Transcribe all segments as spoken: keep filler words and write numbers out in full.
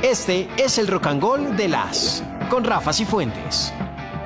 Este es el Rock and Roll de las con Rafa Cifuentes.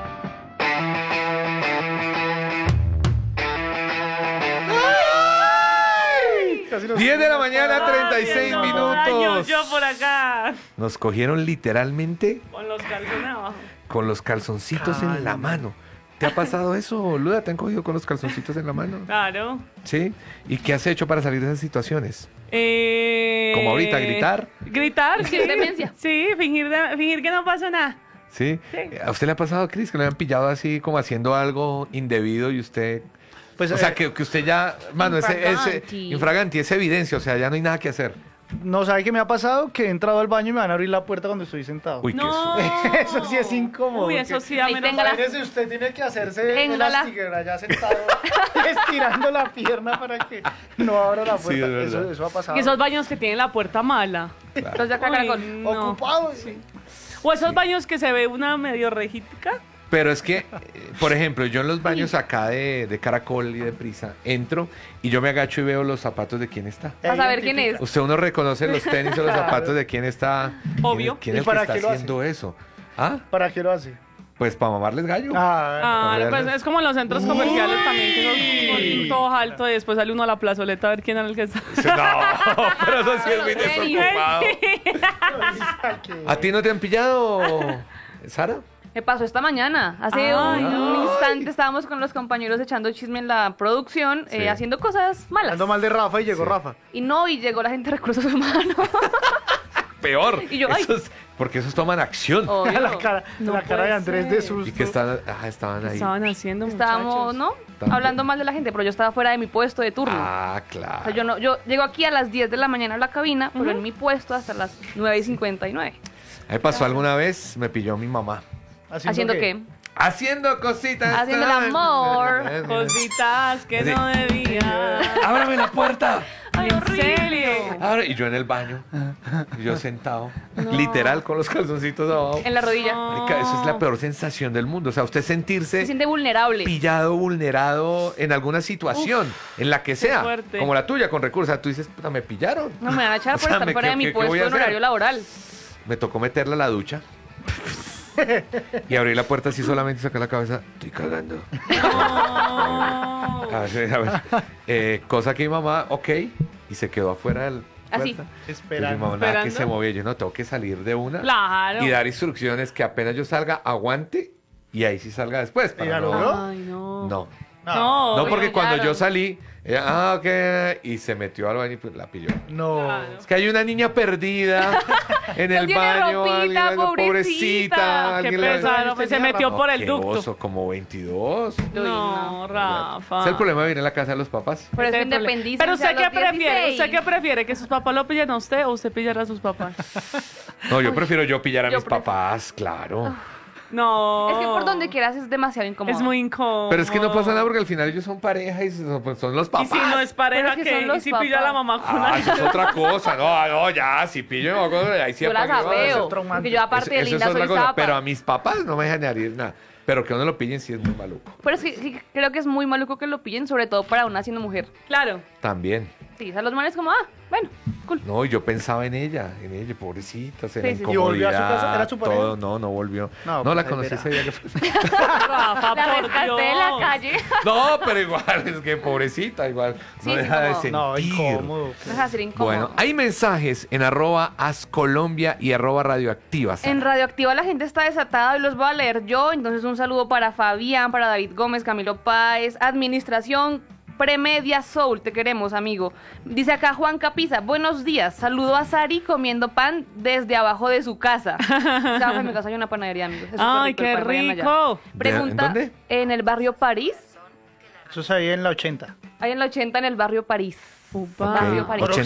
diez de la mañana, treinta y seis Ay, minutos. yo por acá. Nos cogieron literalmente Con los calzones abajo. con los calzoncitos en la mano. ¿Te ha pasado eso, Luda? ¿Te han cogido con los calzoncitos en la mano? Claro. ¿Sí? ¿Y qué has hecho para salir de esas situaciones? Eh... Como ahorita, gritar. Gritar, sí. Fingir demencia. Sí, fingir, de- fingir que no pasa nada. ¿Sí? Sí. ¿A usted le ha pasado, Cris, que le han pillado así como haciendo algo indebido y usted... Pues, o sea, eh, que, que usted ya... Mano, ese, ese, Infraganti. infraganti, es evidencia, o sea, ya no hay nada que hacer. no sabe qué me ha pasado, que he entrado al baño y me van a abrir la puerta cuando estoy sentado. Uy, qué No. susto. Eso sí es incómodo, Uy, porque- eso sí, a Ahí menos téngala. Imagínese, usted tiene que hacerse Téngala. elastigera ya sentado, estirando la pierna para que no abra la Sí, puerta. es verdad. eso, eso ha pasado. Y esos baños que tienen la puerta mala. Los de acá, Uy, caracol. no. Ocupado. O esos baños que se ve una medio rejítica. Pero es que, eh, por ejemplo, yo en los baños acá de, de Caracol y de Prisa, entro y yo me agacho y veo los zapatos de quién está. A saber quién es. Usted uno reconoce los tenis o los Claro. zapatos de quién está. Obvio. ¿Quién ¿Y es, quién es el para que está qué lo hace? haciendo eso? ¿Ah? ¿Para qué lo hace? Pues para mamarles gallo. Ah, Ah, a ver. pues es como en los centros comerciales también, que son todos altos y después sale uno a la plazoleta a ver quién era el que está. No, pero eso sí es muy Tenis. desocupado. que- ¿A ti no te han pillado, Sara? Me pasó esta mañana. Hace Ay, un, no. un instante estábamos con los compañeros echando chisme en la producción, Sí. eh, haciendo cosas malas. Ando mal de Rafa y llegó Sí. Rafa. Y no, y llegó la gente de recursos humanos. Peor. Y yo, ay. Esos- porque esos toman acción. Obvio. la cara, No la cara puede de Andrés ser. de susto. Y que están, ah, estaban ¿Qué ahí. estaban haciendo, Estábamos, muchachos? ¿no? Tampoco. Hablando mal de la gente, pero yo estaba fuera de mi puesto de turno. Ah, O claro. sea, yo no, yo llego aquí a las diez de la mañana a la cabina, pero en mi puesto hasta las nueve y cincuenta y nueve. A mí me pasó alguna vez, me pilló mi mamá. ¿Haciendo qué? Haciendo cositas. Haciendo el amor. Cositas que Sí. no debía. ¡Ábrame la puerta! Ay, ¿En horrible. serio? Abre- Y yo en el baño. Y yo sentado. Literal, con los calzoncitos abajo. En la rodilla. Marica, eso es la peor sensación del mundo. O sea, usted sentirse Se siente vulnerable. pillado, vulnerado en alguna situación, en la que sea, fuerte. como la tuya, con recursos. O sea, tú dices, puta, me pillaron. No me van a echar O por sea, estar me- fuera ¿qué- de mi qué- qué puesto voy a en hacer? horario laboral. Me tocó meterla a la ducha. Y abrí la puerta así solamente y sacar la cabeza. Estoy cagando. A ver, a ver. Eh, cosa que mi mamá, ok, y se quedó afuera del Así. puerta. Esperando. Y mi mamá, nada que Esperando. se movía. Yo no tengo que salir de una Claro. y dar instrucciones que apenas yo salga, aguante y ahí sí salga después. para ¿Y ya no- logró? Ay, no. No. No, No, porque obvio, cuando claro. yo salí, ella, ah, ok, y se metió al baño y pues la pilló. No. Claro. Es que hay una niña perdida en el tiene baño. ropita, alguien- pobrecita. pobrecita. Qué alguien le- pesado, pues se metió No, por el qué ducto. oso, como veintidós. Uy, No, Rafa. Es el problema de vivir en la casa de los papás. Por eso Ese es el problema. independícense Pero usted a qué los prefiere, dieciséis. ¿usted qué prefiere? ¿Que sus papás lo pillen a usted o usted pillar a sus papás? No, yo prefiero yo pillar a yo mis prefiero- papás, claro. No. Es que por donde quieras es demasiado incómodo. Es muy incómodo. Pero es que no pasa nada porque al final ellos son pareja y son, pues, son los Y papás. si no es pareja, Pero es que ¿qué? son ¿Y los si pilla a la papás. mamá con Ah, alguien? eso es otra cosa. No, no, ya, si pillo me voy a- ahí sí Yo las apague, no, eso es veo. traumante. Porque yo aparte de Eso- eso linda es otra soy cosa, zapa. pero a mis papás no me dejan ni hacer nada. Pero que uno lo pillen sí es muy maluco. Pero es que sí, creo que es muy maluco que lo pillen, sobre todo para una siendo mujer. Claro. También. Sí, o sea, los manes como, ah, bueno, cool. No, y yo pensaba en ella, en ella, pobrecita, se Sí, la sí, sí. ¿Y volvió a su incomodidad, casa? ¿Era su pareja? todo, no, no volvió. No, No, la pues, conocí verá. ese día que fue. Rafa, La por rescaté Dios. de la calle. No, pero igual, es que pobrecita, igual, Sí, no deja de incómodo. sentir. No, incómodo. Deja de ser incómodo. Bueno, hay mensajes en arroba ascolombia y arroba radioactiva. Sara. En Radioactiva la gente está desatada y los voy a leer yo. Entonces un saludo para Fabián, para David Gómez, Camilo Páez, Administración Premedia Soul, te queremos, amigo. Dice acá Juan Capiza, buenos días, saludo a Sari comiendo pan desde abajo de su casa. O sea, abajo de mi casa hay una panadería, amigos. Es súper Ay, rico el qué pan, vayan allá. rico. Pregunta, ¿En dónde? En el barrio París. Eso es ahí en la ochenta. Hay en la ochenta en el barrio París. Upa. Barrio Ok, París.